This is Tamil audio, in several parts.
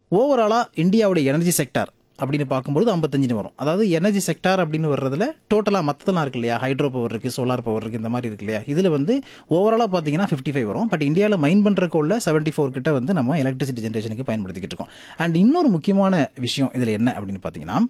ஓவராலாக இந்தியாவுடைய எனர்ஜி செக்டார் அப்படின்னு பார்க்கும்போது 55 வரும். அதாவது எனர்ஜி செக்டார் அப்படின்னு வர்றதுல டோட்டலாக மற்றதெல்லாம் இருக்கு இல்லையா, ஹைட்ரோ பவர் இருக்குது, சோலார் பவர் இருக்குது, இந்த மாதிரி இருக்கு இல்லையா, இதில் வந்து ஓவராலாக பார்த்தீங்கன்னா 55 வரும். பட் இந்தியாவில் மைன் பண்ணுறக்குள்ள 74 கிட்ட வந்து நம்ம எலக்ட்ரிசிட்டி ஜென்ரேஷனுக்கு பயன்படுத்திக்கிட்டு இருக்கோம். அண்ட் இன்னொரு முக்கியமான விஷயம் இதில் என்ன அப்படின்னு பார்த்தீங்கன்னா,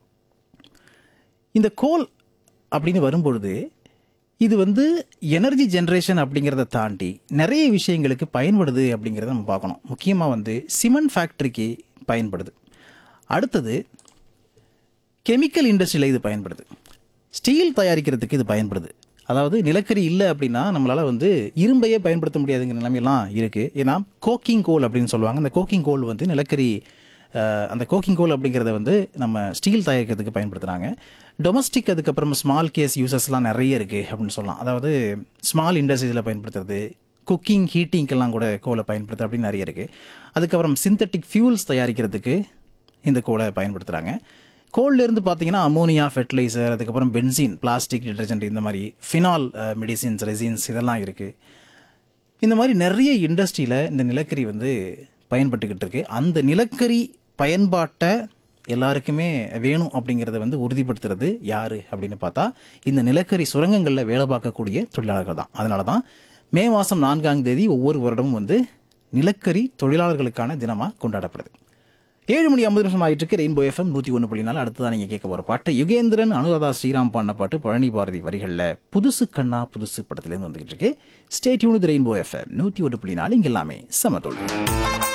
இந்த கோல் அப்படின்னு வரும்பொழுது இது வந்து எனர்ஜி ஜென்ரேஷன் அப்படிங்கிறத தாண்டி நிறைய விஷயங்களுக்கு பயன்படுது அப்படிங்கிறத நம்ம பார்க்கணும். முக்கியமாக வந்து சிமெண்ட் ஃபேக்ட்ரிக்கு பயன்படுது. அடுத்தது கெமிக்கல் இண்டஸ்ட்ரியில் இது பயன்படுது. ஸ்டீல் தயாரிக்கிறதுக்கு இது பயன்படுது. அதாவது நிலக்கரி இல்லை அப்படின்னா நம்மளால் வந்து இரும்பையே பயன்படுத்த முடியாதுங்கிற நிலைமையெல்லாம் இருக்குது. ஏன்னா கோக்கிங் கோல் அப்படின்னு சொல்லுவாங்க. அந்த கோக்கிங் கோல் வந்து நிலக்கரி, அந்த கோக்கிங் கோல் அப்படிங்கிறத வந்து நம்ம ஸ்டீல் தயாரிக்கிறதுக்கு பயன்படுத்துகிறாங்க. டொமஸ்டிக் அதுக்கப்புறம் ஸ்மால் கேஸ் யூசஸ்லாம் நிறைய இருக்குது அப்படின்னு சொல்லலாம். அதாவது ஸ்மால் இண்டஸ்ட்ரீஸில் பயன்படுத்துறது, குக்கிங் ஹீட்டிங்கெல்லாம் கூட கோலை பயன்படுத்து அப்படின்னு நிறைய இருக்குது. அதுக்கப்புறம் சிந்தட்டிக் ஃபியூல்ஸ் தயாரிக்கிறதுக்கு இந்த கோலை பயன்படுத்துகிறாங்க. கோல்லேருந்து பார்த்தீங்கன்னா அமோனியா, ஃபெர்டிலைசர், அதுக்கப்புறம் பென்சின், பிளாஸ்டிக், டிட்டர்ஜென்ட், இந்த மாதிரி ஃபினால், மெடிசின்ஸ், ரெசின்ஸ் இதெல்லாம் இருக்குது. இந்த மாதிரி நிறைய இண்டஸ்ட்ரியில் இந்த நிலக்கரி வந்து பயன்பட்டுக்கிட்டு இருக்கு. அந்த நிலக்கரி பயன்பாட்டை எல்லாருக்குமே வேணும் அப்படிங்கிறத வந்து உறுதிப்படுத்துறது யார் அப்படின்னு பார்த்தா இந்த நிலக்கரி சுரங்கங்களில் வேலை பார்க்கக்கூடிய தொழிலாளர்கள் தான். அதனால தான் மே மாதம் 4ஆம் தேதி ஒவ்வொரு வருடமும் வந்து நிலக்கரி தொழிலாளர்களுக்கான தினமாக கொண்டாடப்படுது. 7:50 ஆகிட்டு இருக்கு. Rainbow FM 101.4. அடுத்ததான் நீங்கள் கேட்க போகிற பாட்டு யுகேந்திரன், அனுராதா ஸ்ரீராம் பாடின பாட்டு, பழனி பாரதி வரிகளில் புதுசு கண்ணா புதுசு படத்துலேருந்து வந்துகிட்டு இருக்கு. Stay tune with rainbow FM 101.4. இங்கே எல்லாமே சமத்தோடு.